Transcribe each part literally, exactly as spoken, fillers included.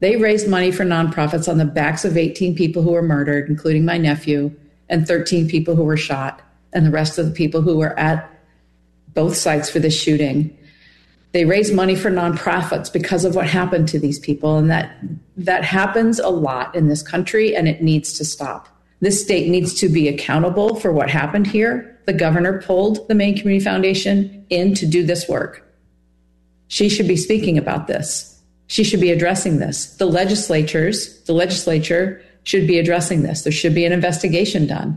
They raised money for nonprofits on the backs of eighteen people who were murdered, including my nephew, and thirteen people who were shot, and the rest of the people who were at both sites for this shooting. They raised money for nonprofits because of what happened to these people, and that that happens a lot in this country, and it needs to stop. This state needs to be accountable for what happened here. The governor pulled the Maine Community Foundation in to do this work. She should be speaking about this. She should be addressing this. The legislatures, the legislature should be addressing this. There should be an investigation done.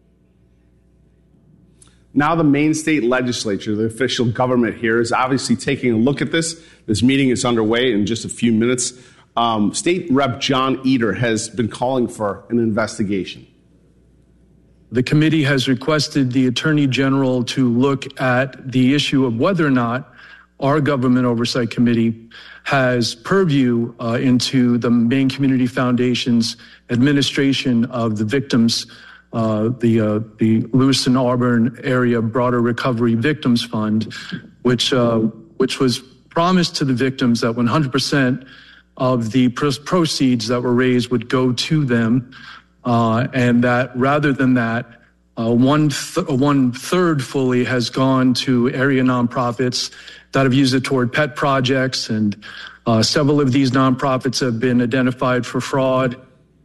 Now the Maine State Legislature, the official government here, is obviously taking a look at this. This meeting is underway in just a few minutes. Um, State Rep John Eder has been calling for an investigation. The committee has requested the Attorney General to look at the issue of whether or not our Government Oversight Committee has purview uh, into the Maine Community Foundation's administration of the victims, uh, the uh, the Lewiston Auburn Area Broader Recovery Victims Fund, which uh, which was promised to the victims that one hundred percent of the proceeds that were raised would go to them, uh, and that rather than that, uh, one th- one third fully has gone to area nonprofits that have used it toward pet projects, and uh, several of these nonprofits have been identified for fraud.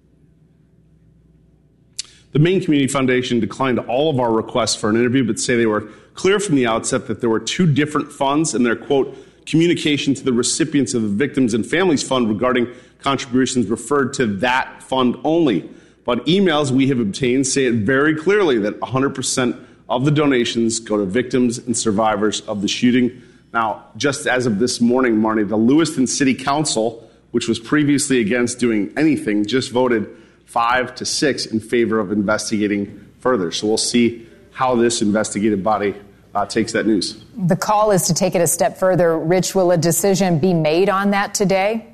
The Maine Community Foundation declined all of our requests for an interview, but say they were clear from the outset that there were two different funds, and their, quote, communication to the recipients of the Victims and Families Fund regarding contributions referred to that fund only. But emails we have obtained say it very clearly that one hundred percent of the donations go to victims and survivors of the shooting. Now, just as of this morning, Marnie, the Lewiston City Council, which was previously against doing anything, just voted five to six in favor of investigating further. So we'll see how this investigative body uh, takes that news. The call is to take it a step further. Rich, will a decision be made on that today?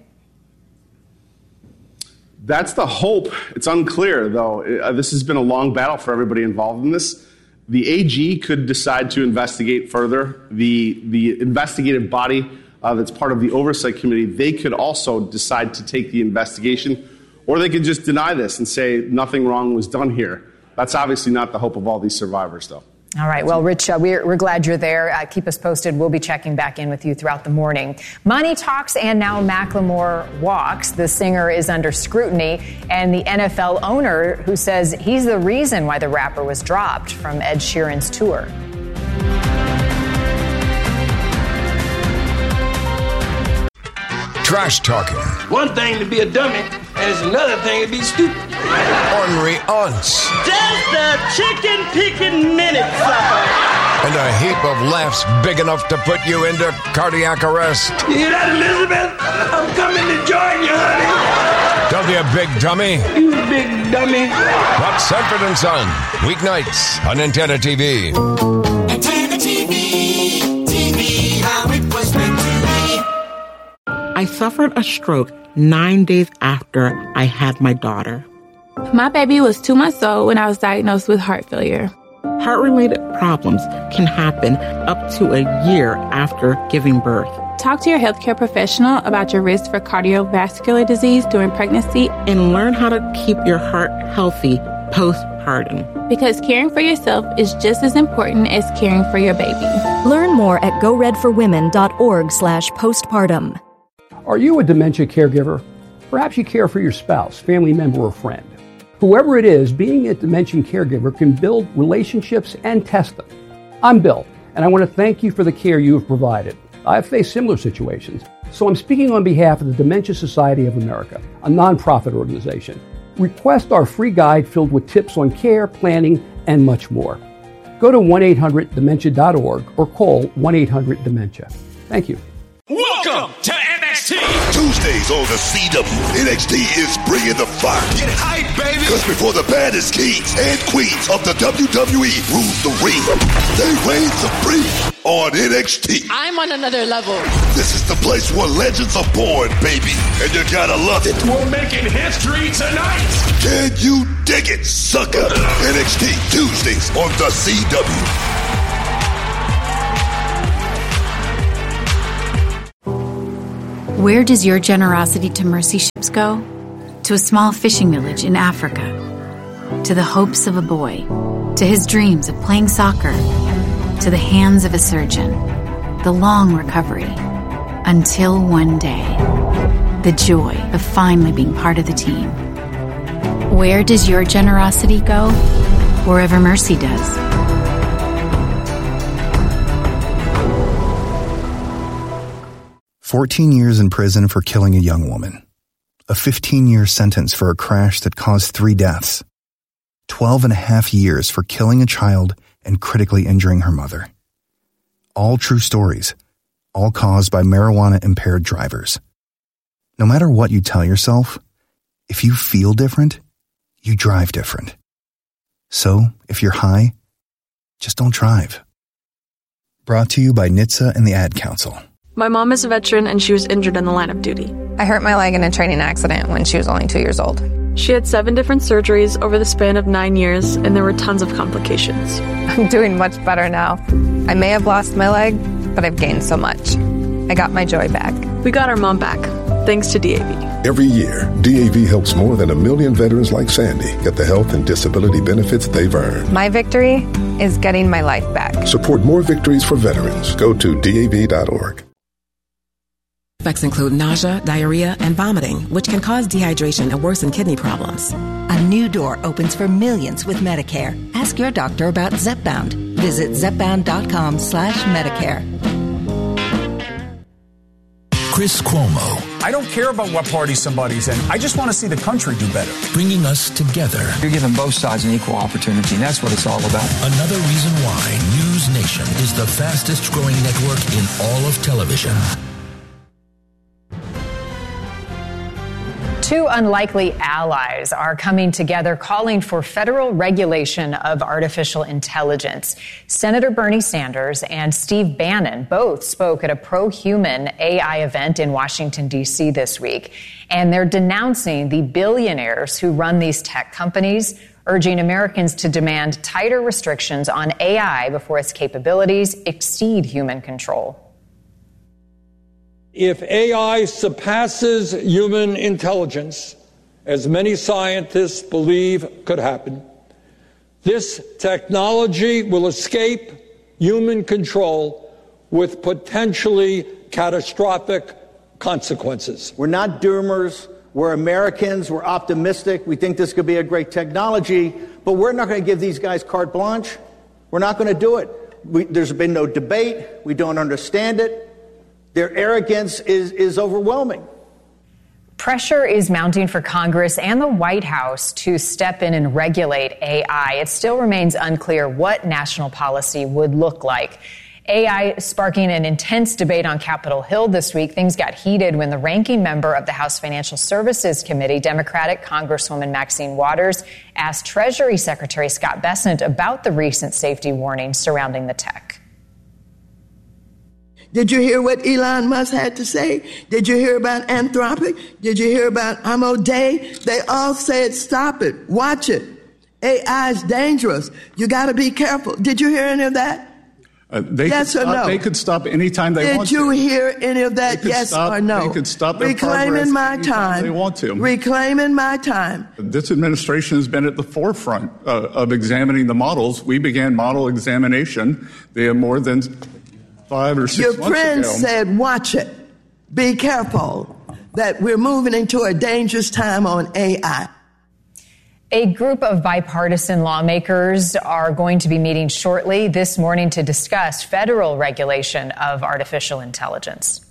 That's the hope. It's unclear, though. Uh, this has been a long battle for everybody involved in this. The A G could decide to investigate further. The the investigative body uh, that's part of the Oversight Committee, they could also decide to take the investigation, or they could just deny this and say nothing wrong was done here. That's obviously not the hope of all these survivors, though. All right. Well, Rich, uh, we're, we're glad you're there. Uh, keep us posted. We'll be checking back in with you throughout the morning. Money talks and now Macklemore walks. The singer is under scrutiny, and the N F L owner who says he's the reason why the rapper was dropped from Ed Sheeran's tour. Trash talking. One thing to be a dummy, and it's another thing to be stupid. Ornery aunts. Just a chicken picking minute, sucker. And a heap of laughs big enough to put you into cardiac arrest. You hear that, Elizabeth? I'm coming to join you, honey. Don't be a big dummy. You big dummy. Watch Sanford and Son, weeknights on Antenna T V. Antenna T V, T V, how it was meant to be. I suffered a stroke nine days after I had my daughter. My baby was two months old when I was diagnosed with heart failure. Heart-related problems can happen up to a year after giving birth. Talk to your healthcare professional about your risk for cardiovascular disease during pregnancy and learn how to keep your heart healthy postpartum. Because caring for yourself is just as important as caring for your baby. Learn more at go red for women dot org slash postpartum. Are you a dementia caregiver? Perhaps you care for your spouse, family member, or friend. Whoever it is, being a dementia caregiver can build relationships and test them. I'm Bill, and I want to thank you for the care you have provided. I've faced similar situations, so I'm speaking on behalf of the Dementia Society of America, a nonprofit organization. Request our free guide filled with tips on care, planning, and much more. Go to one eight hundred dementia dot org or call one eight hundred dementia. Thank you. Welcome to N X T. Tuesdays on the C W, N X T is bringing the fire. Get hype, baby. Because before the baddest kings and queens of the W W E rule the ring, they reign supreme on N X T. I'm on another level. This is the place where legends are born, baby. And you gotta love it. We're making history tonight. Can you dig it, sucker? N X T, Tuesdays on the C W. Where does your generosity to mercy ships go? To a small fishing village in Africa. To the hopes of a boy. To his dreams of playing soccer. To the hands of a surgeon. The long recovery. Until one day. The joy of finally being part of the team. Where does your generosity go? Wherever mercy does. fourteen years in prison for killing a young woman. A fifteen-year sentence for a crash that caused three deaths. twelve and a half years for killing a child and critically injuring her mother. All true stories, all caused by marijuana-impaired drivers. No matter what you tell yourself, if you feel different, you drive different. So, if you're high, just don't drive. Brought to you by N H T S A and the Ad Council. My mom is a veteran and she was injured in the line of duty. I hurt my leg in a training accident when she was only two years old. She had seven different surgeries over the span of nine years, and there were tons of complications. I'm doing much better now. I may have lost my leg, but I've gained so much. I got my joy back. We got our mom back, thanks to D A V. Every year, D A V helps more than a million veterans like Sandy get the health and disability benefits they've earned. My victory is getting my life back. Support more victories for veterans. Go to D A V dot org. Effects include nausea, diarrhea, and vomiting, which can cause dehydration and worsen kidney problems. A new door opens for millions with Medicare. Ask your doctor about Zepbound. Visit zepbound.com slash Medicare. Chris Cuomo. I don't care about what party somebody's in. I just want to see the country do better. Bringing us together. You're giving both sides an equal opportunity, and that's what it's all about. Another reason why News Nation is the fastest growing network in all of television. Two unlikely allies are coming together calling for federal regulation of artificial intelligence. Senator Bernie Sanders and Steve Bannon both spoke at a pro-human A I event in Washington, D C this week, and they're denouncing the billionaires who run these tech companies, urging Americans to demand tighter restrictions on A I before its capabilities exceed human control. If A I surpasses human intelligence, as many scientists believe could happen, this technology will escape human control with potentially catastrophic consequences. We're not doomers. We're Americans. We're optimistic. We think this could be a great technology, but we're not going to give these guys carte blanche. We're not going to do it. We, there's been no debate. We don't understand it. Their arrogance is, is overwhelming. Pressure is mounting for Congress and the White House to step in and regulate A I. It still remains unclear what national policy would look like. A I sparking an intense debate on Capitol Hill this week. Things got heated when the ranking member of the House Financial Services Committee, Democratic Congresswoman Maxine Waters, asked Treasury Secretary Scott Bessent about the recent safety warnings surrounding the tech. Did you hear what Elon Musk had to say? Did you hear about Anthropic? Did you hear about Ahmed Day? They all said, stop it, watch it. A I is dangerous. You got to be careful. Did you hear any of that? Uh, they yes could or stop, no? They could stop anytime they Did want to. Did you hear any of that? Yes stop, or no? They could stop their Reclaiming my anytime time. They want to. Reclaiming my time. This administration has been at the forefront uh, of examining the models. We began model examination. They have more than five or six Your months friend ago. said, watch it. Be careful that we're moving into a dangerous time on A I. A group of bipartisan lawmakers are going to be meeting shortly this morning to discuss federal regulation of artificial intelligence.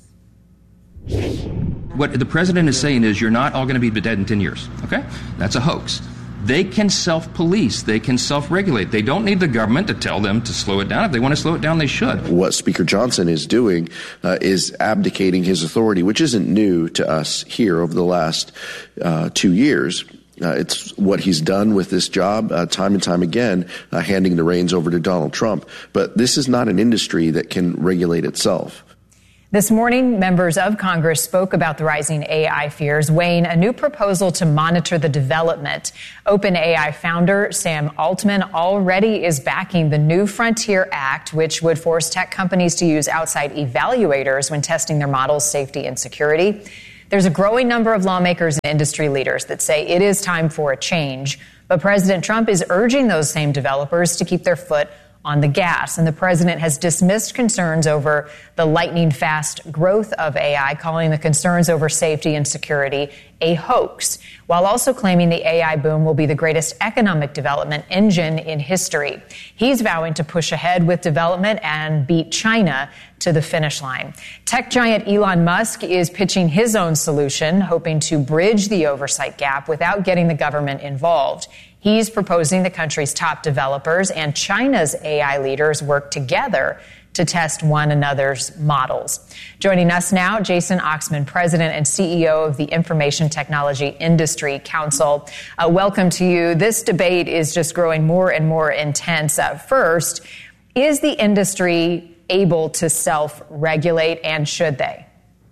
What the president is saying is you're not all going to be dead in ten years, okay? That's a hoax. They can self-police. They can self-regulate. They don't need the government to tell them to slow it down. If they want to slow it down, they should. What Speaker Johnson is doing uh, is abdicating his authority, which isn't new to us here over the last uh, two years. Uh, it's what he's done with this job uh, time and time again, uh, handing the reins over to Donald Trump. But this is not an industry that can regulate itself. This morning, members of Congress spoke about the rising A I fears, weighing a new proposal to monitor the development. OpenAI founder Sam Altman already is backing the New Frontier Act, which would force tech companies to use outside evaluators when testing their models' safety and security. There's a growing number of lawmakers and industry leaders that say it is time for a change, but President Trump is urging those same developers to keep their foot on the gas. And the president has dismissed concerns over the lightning fast growth of A I, calling the concerns over safety and security a hoax, while also claiming the A I boom will be the greatest economic development engine in history. He's vowing to push ahead with development and beat China to the finish line. Tech giant Elon Musk is pitching his own solution, hoping to bridge the oversight gap without getting the government involved. He's proposing the country's top developers and China's A I leaders work together to test one another's models. Joining us now, Jason Oxman, President and C E O of the Information Technology Industry Council. Uh, welcome to you. This debate is just growing more and more intense. Uh, first, is the industry able to self-regulate, and should they?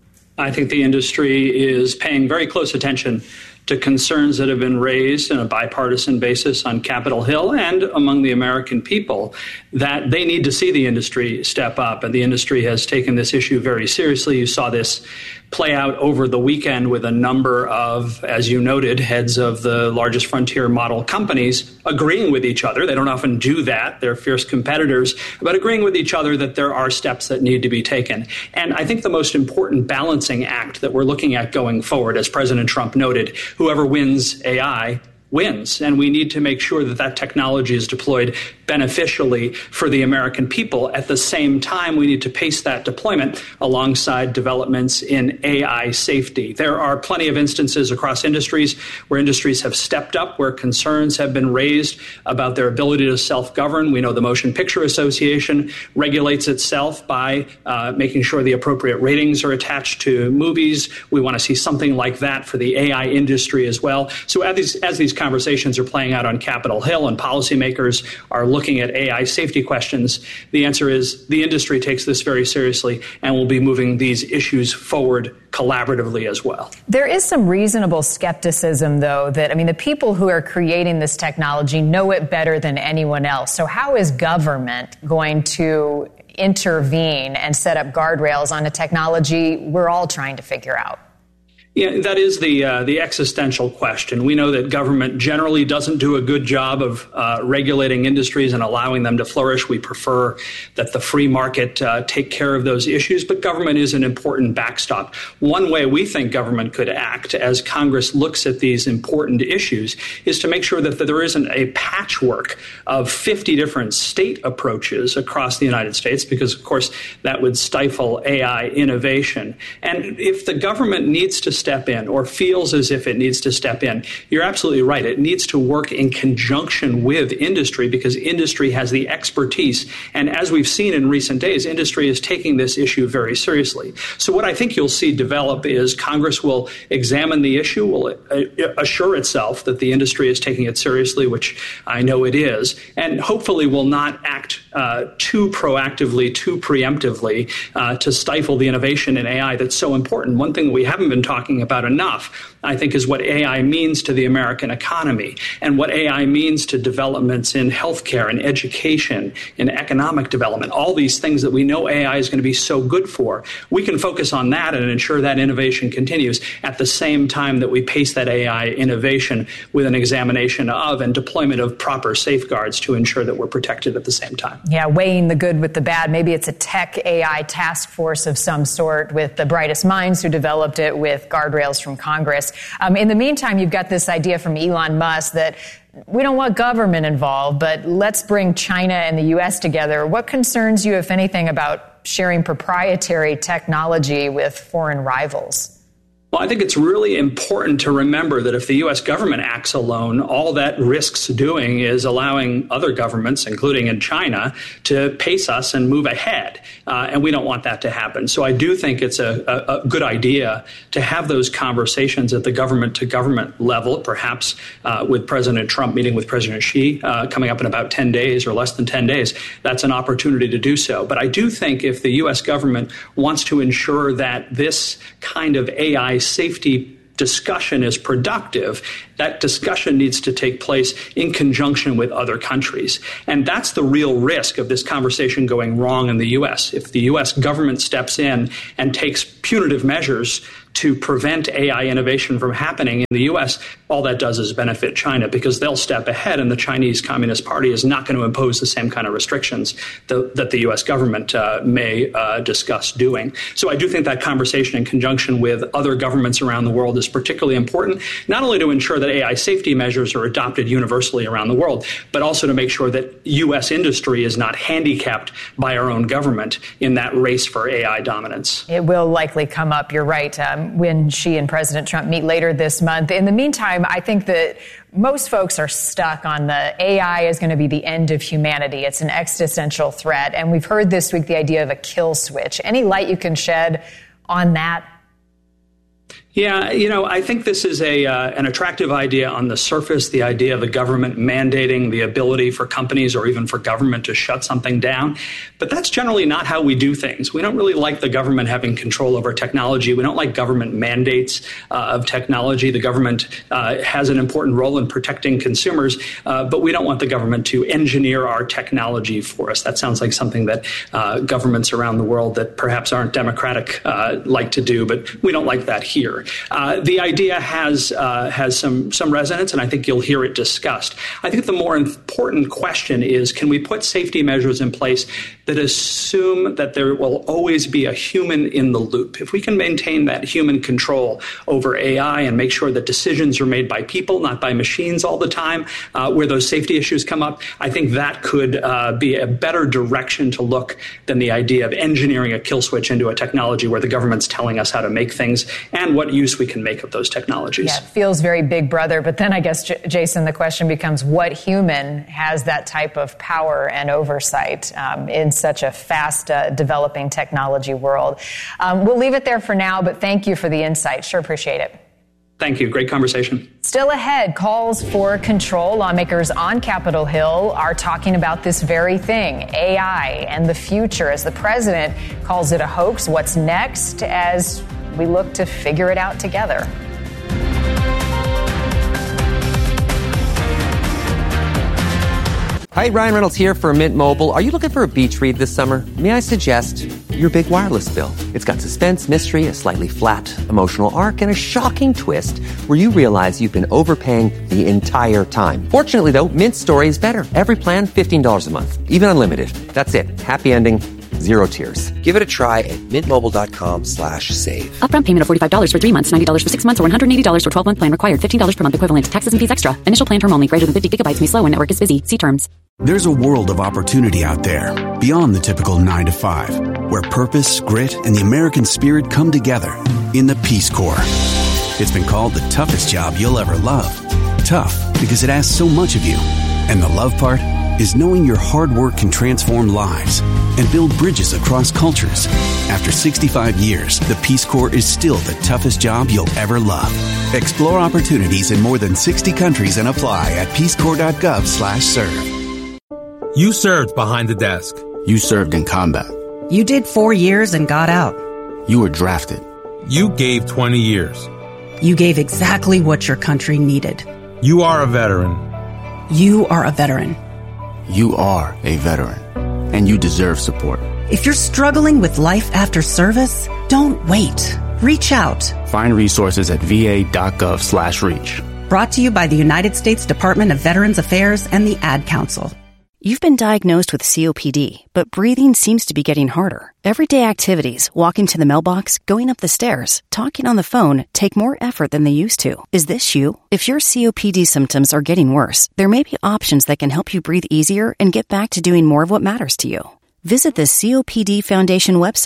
I think the industry is paying very close attention to concerns that have been raised on a bipartisan basis on Capitol Hill and among the American people, that they need to see the industry step up. And the industry has taken this issue very seriously. You saw this play out over the weekend with a number of, as you noted, heads of the largest frontier model companies agreeing with each other. They don't often do that. They're fierce competitors, but agreeing with each other that there are steps that need to be taken. And I think the most important balancing act that we're looking at going forward, as President Trump noted, whoever wins A I wins. And we need to make sure that that technology is deployed beneficially for the American people. At the same time, we need to pace that deployment alongside developments in A I safety. There are plenty of instances across industries where industries have stepped up, where concerns have been raised about their ability to self-govern. We know the Motion Picture Association regulates itself by uh, making sure the appropriate ratings are attached to movies. We want to see something like that for the A I industry as well. So as these, as these conversations are playing out on Capitol Hill and policymakers are looking at A I safety questions, the answer is the industry takes this very seriously and will be moving these issues forward collaboratively as well. There is some reasonable skepticism, though, that, I mean, the people who are creating this technology know it better than anyone else. So how is government going to intervene and set up guardrails on a technology we're all trying to figure out? Yeah, that is the uh, the existential question. We know that government generally doesn't do a good job of uh, regulating industries and allowing them to flourish. We prefer that the free market uh, take care of those issues, but government is an important backstop. One way we think government could act as Congress looks at these important issues is to make sure that there isn't a patchwork of fifty different state approaches across the United States, because, of course, that would stifle A I innovation. And if the government needs to step in or feels as if it needs to step in, you're absolutely right. It needs to work in conjunction with industry, because industry has the expertise. And as we've seen in recent days, industry is taking this issue very seriously. So what I think you'll see develop is Congress will examine the issue, will assure itself that the industry is taking it seriously, which I know it is, and hopefully will not act uh, too proactively, too preemptively uh, to stifle the innovation in A I that's so important. One thing that we haven't been talking about enough, I think, is what A I means to the American economy and what A I means to developments in healthcare and education, in economic development, all these things that we know A I is going to be so good for. We can focus on that and ensure that innovation continues at the same time that we pace that A I innovation with an examination of and deployment of proper safeguards to ensure that we're protected at the same time. Yeah, weighing the good with the bad. Maybe it's a tech A I task force of some sort with the brightest minds who developed it, with guardrails from Congress. Um, in the meantime, you've got this idea from Elon Musk that we don't want government involved, but let's bring China and the U S together. What concerns you, if anything, about sharing proprietary technology with foreign rivals? Well, I think it's really important to remember that if the U S government acts alone, all that risks doing is allowing other governments, including in China, to pace us and move ahead. Uh, and we don't want that to happen. So I do think it's a, a, a good idea to have those conversations at the government-to-government level, perhaps uh, with President Trump meeting with President Xi uh, coming up in about ten days or less than ten days. That's an opportunity to do so. But I do think if the U S government wants to ensure that this kind of A I safety discussion is productive, that discussion needs to take place in conjunction with other countries. And that's the real risk of this conversation going wrong in the U S. If the U S government steps in and takes punitive measures to prevent A I innovation from happening in the U S, all that does is benefit China because they'll step ahead and the Chinese Communist Party is not going to impose the same kind of restrictions that, that the U S government uh, may uh, discuss doing. So I do think that conversation in conjunction with other governments around the world is particularly important, not only to ensure that A I safety measures are adopted universally around the world, but also to make sure that U S industry is not handicapped by our own government in that race for A I dominance. It will likely come up, you're right, um, when Xi and President Trump meet later this month. In the meantime, I think that most folks are stuck on the A I is going to be the end of humanity. It's an existential threat. And we've heard this week the idea of a kill switch. Any light you can shed on that? Yeah, you know, I think this is a uh, an attractive idea on the surface, the idea of the government mandating the ability for companies or even for government to shut something down. But that's generally not how we do things. We don't really like the government having control over technology. We don't like government mandates uh, of technology. The government uh, has an important role in protecting consumers, uh, but we don't want the government to engineer our technology for us. That sounds like something that uh, governments around the world that perhaps aren't democratic uh, like to do, but we don't like that here. Uh, the idea has uh, has some some resonance, and I think you'll hear it discussed. I think the more important question is, can we put safety measures in place that assume that there will always be a human in the loop? If we can maintain that human control over A I and make sure that decisions are made by people, not by machines all the time, uh, where those safety issues come up, I think that could uh, be a better direction to look than the idea of engineering a kill switch into a technology where the government's telling us how to make things and what use we can make of those technologies. Yeah, it feels very big brother. But then I guess, J- Jason, the question becomes what human has that type of power and oversight um, in such a fast uh, developing technology world? Um, we'll leave it there for now, but thank you for the insight. Sure appreciate it. Thank you. Great conversation. Still ahead, calls for control. Lawmakers on Capitol Hill are talking about this very thing, A I and the future, as the president calls it a hoax. What's next as we look to figure it out together? Hi, Ryan Reynolds here for Mint Mobile. Are you looking for a beach read this summer? May I suggest your big wireless bill? It's got suspense, mystery, a slightly flat emotional arc, and a shocking twist where you realize you've been overpaying the entire time. Fortunately, though, Mint's story is better. Every plan, fifteen dollars a month, even unlimited. That's it. Happy ending. Zero tears. Give it a try at mintmobile.com slash save. Upfront payment of forty-five dollars for three months, ninety dollars for six months, or one hundred eighty dollars for twelve-month plan required. fifteen dollars per month equivalent. Taxes and fees extra. Initial plan term only. Greater than fifty gigabytes may slow when network is busy. See terms. There's a world of opportunity out there beyond the typical nine to five, where purpose, grit, and the American spirit come together in the Peace Corps. It's been called the toughest job you'll ever love. Tough because it asks so much of you. And the love part is knowing your hard work can transform lives and build bridges across cultures. After sixty-five years, the Peace Corps is still the toughest job you'll ever love. Explore opportunities in more than sixty countries and apply at peacecorps.gov slash serve. You served behind the desk. You served in combat. You did four years and got out. You were drafted. You gave twenty years. You gave exactly what your country needed. You are a veteran. You are a veteran. You are a veteran, and you deserve support. If you're struggling with life after service, don't wait. Reach out. Find resources at va.gov slash reach. Brought to you by the United States Department of Veterans Affairs and the Ad Council. You've been diagnosed with C O P D, but breathing seems to be getting harder. Everyday activities, walking to the mailbox, going up the stairs, talking on the phone, take more effort than they used to. Is this you? If your C O P D symptoms are getting worse, there may be options that can help you breathe easier and get back to doing more of what matters to you. Visit the C O P D Foundation website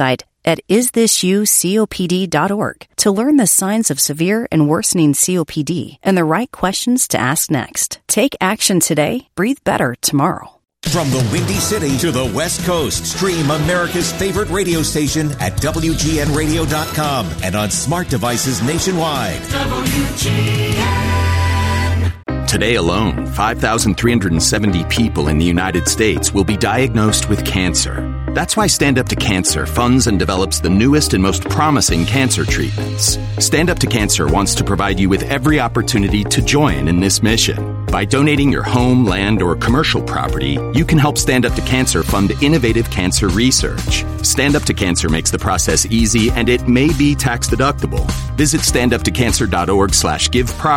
at is this you C O P D dot org to learn the signs of severe and worsening C O P D and the right questions to ask next. Take action today. Breathe better tomorrow. From the Windy City to the West Coast, stream America's favorite radio station at W G N radio dot com and on smart devices nationwide. W G N. Today alone, five thousand three hundred seventy people in the United States will be diagnosed with cancer. That's why Stand Up to Cancer funds and develops the newest and most promising cancer treatments. Stand Up to Cancer wants to provide you with every opportunity to join in this mission. By donating your home, land, or commercial property, you can help Stand Up to Cancer fund innovative cancer research. Stand Up to Cancer makes the process easy, and it may be tax deductible. Visit stand up to cancer dot org slash give property